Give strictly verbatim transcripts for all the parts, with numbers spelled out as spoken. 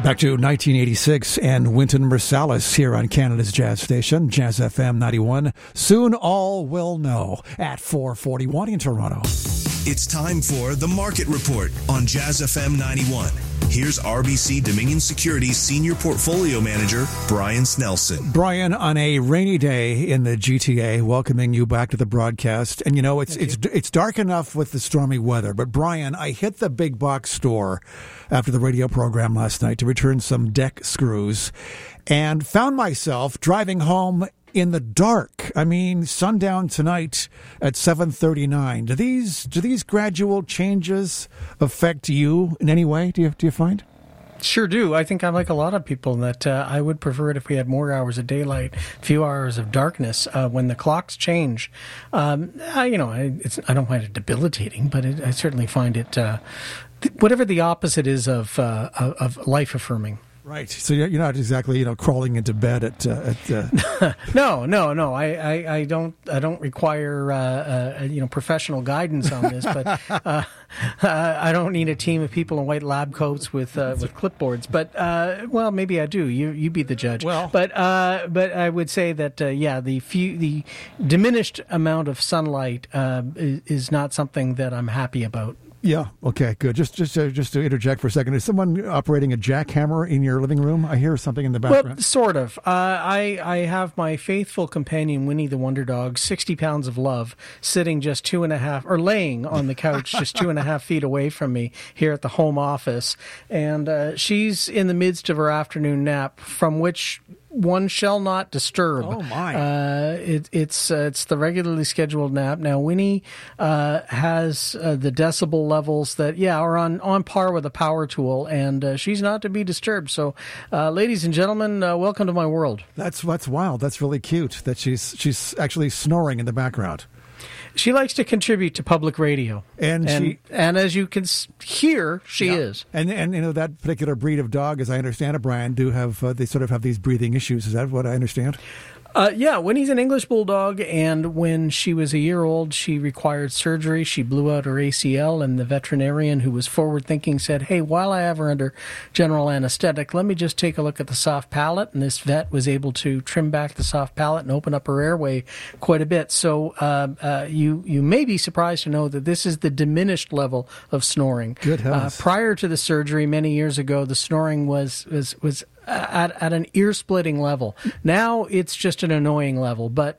Back to nineteen eighty-six and Wynton Marsalis here on Canada's Jazz Station, Jazz F M ninety-one. Soon all will know at four forty-one in Toronto. It's time for The Market Report on Jazz F M ninety-one. Here's R B C Dominion Securities Senior Portfolio Manager, Brian Snelson. Brian, on a rainy day in the G T A, welcoming you back to the broadcast. And, you know, it's it's it's dark enough with the stormy weather. But, Brian, I hit the big box store after the radio program last night to return some deck screws and found myself driving home in the dark. I mean, sundown tonight at seven thirty-nine. Do these do these gradual changes affect you in any way? Do you do you find? Sure do. I think I'm like a lot of people that uh, I would prefer it if we had more hours of daylight, few hours of darkness. Uh, when the clocks change, um, I, you know, I, it's, I don't find it debilitating, but it, I certainly find it uh, th- whatever the opposite is of uh, of life affirming. Right. So you're not exactly, you know, crawling into bed at. Uh, at uh... no, no, no. I, I, I don't. I don't require, uh, uh, you know, professional guidance on this. But uh, uh, I don't need a team of people in white lab coats with uh, with clipboards. But uh, well, maybe I do. You you be the judge. Well, but uh, but I would say that uh, yeah, the few the diminished amount of sunlight uh, is, is not something that I'm happy about. Yeah. Okay. Good. Just, just, uh, just to interject for a second, is someone operating a jackhammer in your living room? I hear something in the background. Well, sort of. Uh, I, I have my faithful companion Winnie the Wonder Dog, sixty pounds of love, sitting just two and a half, or laying on the couch, just two and a half feet away from me here at the home office, and uh, she's in the midst of her afternoon nap, from which one shall not disturb. Oh my! Uh, it, it's uh, it's the regularly scheduled nap. Now Winnie uh, has uh, the decibel levels that yeah are on, on par with a power tool, and uh, she's not to be disturbed. So, uh, ladies and gentlemen, uh, welcome to my world. That's that's wild. That's really cute that she's she's actually snoring in the background. She likes to contribute to public radio, and and, she, and as you can hear, she yeah. is. And and you know that particular breed of dog, as I understand it, Brian, do have uh, they sort of have these breathing issues. Is that what I understand? Uh, yeah, Winnie's an English bulldog, and when she was a year old, she required surgery. She blew out her A C L, and the veterinarian, who was forward-thinking, said, hey, while I have her under general anesthetic, let me just take a look at the soft palate. And this vet was able to trim back the soft palate and open up her airway quite a bit. So uh, uh, you, you may be surprised to know that this is the diminished level of snoring. Good heavens. Uh, prior to the surgery, many years ago, the snoring was was was At, at an ear-splitting level. Now it's just an annoying level, but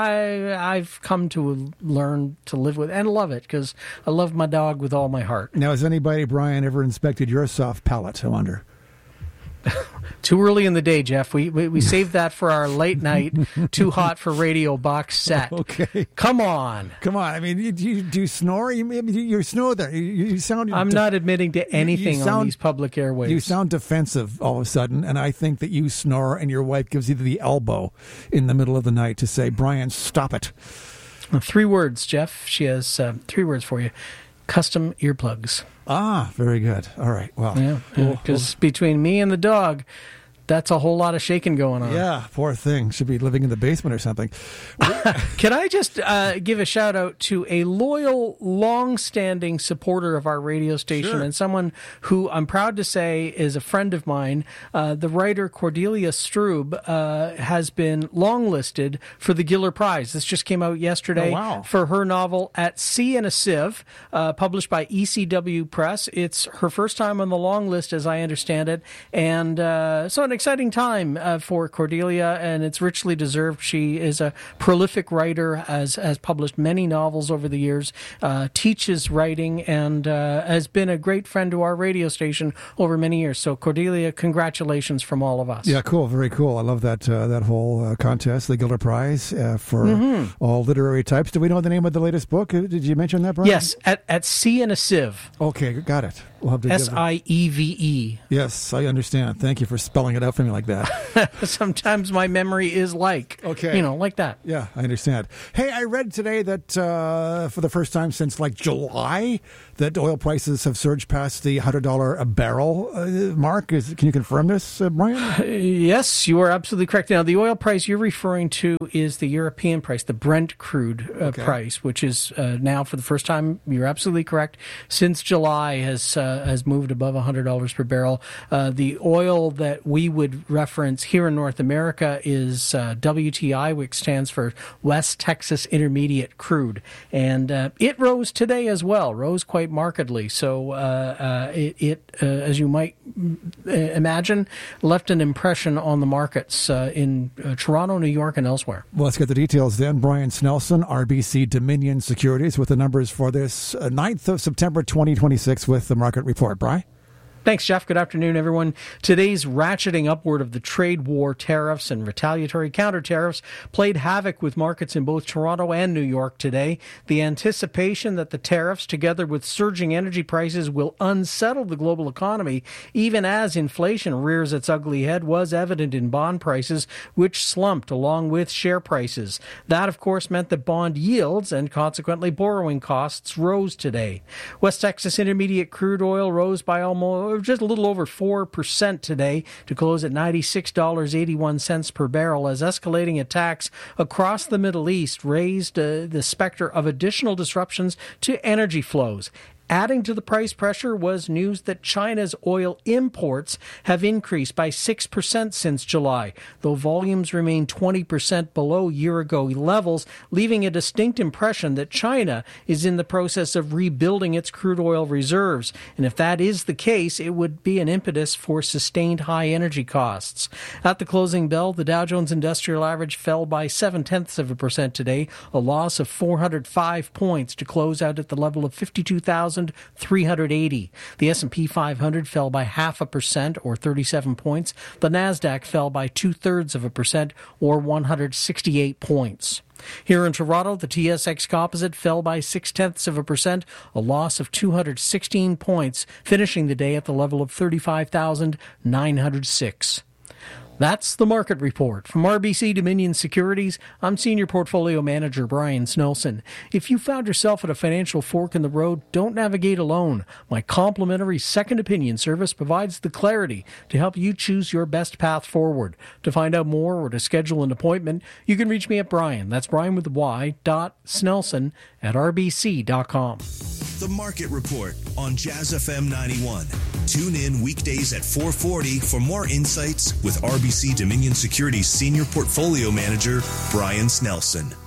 I, I've come to learn to live with and love it because I love my dog with all my heart. Now, has anybody, Brian, ever inspected your soft palate, I wonder? Too early in the day, Jeff. We we, we saved that for our late night, too hot for radio box set. Okay. Come on. Come on. I mean, you, do, you, do you snore? You, you, you snore there. You, you sound. I'm de- not admitting to anything sound, on these public airwaves. You sound defensive all of a sudden, and I think that you snore and your wife gives you the elbow in the middle of the night to say, Brian, stop it. Three words, Jeff. She has uh, three words for you. Custom earplugs. Ah, very good. All right. Well, yeah, because between me and the dog, that's a whole lot of shaking going on. Yeah, poor thing. Should be living in the basement or something. Can I just uh, give a shout out to a loyal, long-standing supporter of our radio station, sure. and someone who I'm proud to say is a friend of mine. Uh, the writer Cordelia Strube uh, has been longlisted for the Giller Prize. This just came out yesterday oh, wow. for her novel At Sea in a Sieve, uh, published by E C W Press. It's her first time on the long list, as I understand it, and uh, so an exciting time uh, for Cordelia, and it's richly deserved. She is a prolific writer, has, has published many novels over the years, uh, teaches writing, and uh, has been a great friend to our radio station over many years. So, Cordelia, congratulations from all of us. Yeah, cool. Very cool. I love that uh, that whole uh, contest, the Giller Prize uh, for mm-hmm. all literary types. Do we know the name of the latest book? Did you mention that, Brian? Yes, At, At Sea in a Sieve. Okay, got it. We'll have to S I E V E. Yes, I understand. Thank you for spelling it out for me like that. Sometimes my memory is like, okay. you know, like that. Yeah, I understand. Hey, I read today that uh, for the first time since like July, that oil prices have surged past the one hundred dollars a barrel uh, mark. Is, can you confirm this, uh, Brian? Uh, yes, you are absolutely correct. Now, the oil price you're referring to is the European price, the Brent crude uh, okay. price, which is uh, now for the first time, you're absolutely correct, since July has uh, uh, has moved above one hundred dollars per barrel. Uh, the oil that we would reference here in North America is uh, W T I, which stands for West Texas Intermediate Crude. And uh, it rose today as well, rose quite markedly. So uh, uh, it, it uh, as you might imagine, left an impression on the markets uh, in uh, Toronto, New York, and elsewhere. Well, let's get the details then. Brian Snelson, R B C Dominion Securities, with the numbers for this uh, ninth of September twenty twenty-six with the market report. Brian? Thanks, Jeff. Good afternoon, everyone. Today's ratcheting upward of the trade war tariffs and retaliatory counter tariffs played havoc with markets in both Toronto and New York today. The anticipation that the tariffs, together with surging energy prices, will unsettle the global economy, even as inflation rears its ugly head, was evident in bond prices, which slumped along with share prices. That, of course, meant that bond yields and consequently borrowing costs rose today. West Texas Intermediate Crude Oil rose by almost just a little over four percent today to close at ninety-six dollars and eighty-one cents per barrel, as escalating attacks across the Middle East raised uh, the specter of additional disruptions to energy flows. Adding to the price pressure was news that China's oil imports have increased by six percent since July, though volumes remain twenty percent below year-ago levels, leaving a distinct impression that China is in the process of rebuilding its crude oil reserves. And if that is the case, it would be an impetus for sustained high energy costs. At the closing bell, the Dow Jones Industrial Average fell by seven-tenths of a percent today, a loss of four hundred five points to close out at the level of fifty-two thousand three hundred eighty. The S and P five hundred fell by half a percent, or thirty-seven points. The NASDAQ fell by two-thirds of a percent, or one hundred sixty-eight points. Here in Toronto, the T S X Composite fell by six-tenths of a percent, a loss of two hundred sixteen points, finishing the day at the level of thirty-five thousand nine hundred six. That's the market report. From R B C Dominion Securities, I'm Senior Portfolio Manager Brian Snelson. If you found yourself at a financial fork in the road, don't navigate alone. My complimentary second opinion service provides the clarity to help you choose your best path forward. To find out more or to schedule an appointment, you can reach me at Brian, that's Brian with the Y, dot Snelson at R B C dot com. The Market Report on Jazz F M ninety-one. Tune in weekdays at four forty for more insights with R B C Dominion Securities Senior Portfolio Manager Brian Snelson.